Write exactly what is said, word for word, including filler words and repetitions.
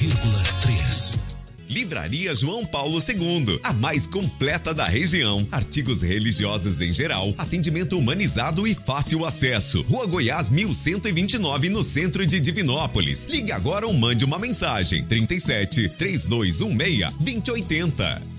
vírgula três. Livraria João Paulo segundo, a mais completa da região. Artigos religiosos em geral, atendimento humanizado e fácil acesso. Rua Goiás mil cento e vinte e nove, no centro de Divinópolis. Ligue agora ou mande uma mensagem. trinta e sete, três dois um seis, dois zero oito zero.